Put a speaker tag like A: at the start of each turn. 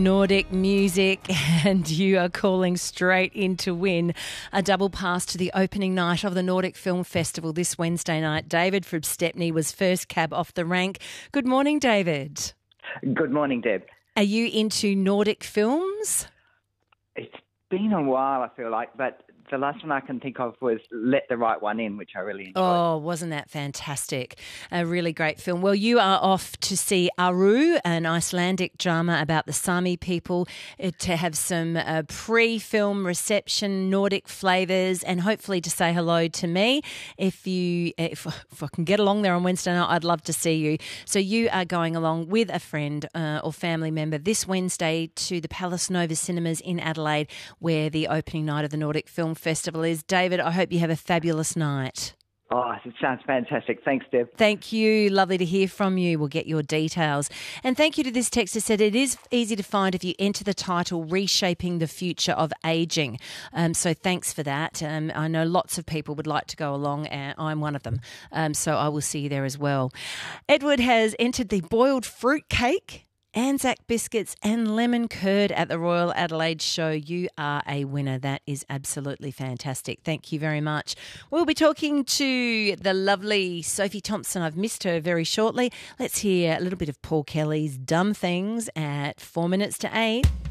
A: Nordic music, and you are calling straight in to win a double pass to the opening night of the Nordic Film Festival this Wednesday night. David from Stepney was first cab off the rank. Good morning, David.
B: Good morning, Deb.
A: Are you into Nordic films?
B: It's been a while, I feel like, but the last one I can think of was Let the Right One In, which I really enjoyed.
A: Oh, wasn't that fantastic? A really great film. Well, you are off to see Aru, an Icelandic drama about the Sami people, to have some pre-film reception, Nordic flavours, and hopefully to say hello to me. If I can get along there on Wednesday night, I'd love to see you. So you are going along with a friend or family member this Wednesday to the Palace Nova Cinemas in Adelaide, where the opening night of the Nordic Film Festival is. David, I hope you have a fabulous night.
B: Oh, it sounds fantastic. Thanks, Deb.
A: Thank you. Lovely to hear from you. We'll get your details. And thank you to this texter said it is easy to find if you enter the title Reshaping the Future of Ageing. So thanks for that. I know lots of people would like to go along, and I'm one of them. So I will see you there as well. Edward has entered the boiled fruit cake, Anzac biscuits and lemon curd at the Royal Adelaide Show. You are a winner. That is absolutely fantastic. Thank you very much. We'll be talking to the lovely Sophie Thompson. I've missed her very shortly. Let's hear a little bit of Paul Kelly's Dumb Things at 4 minutes to 8.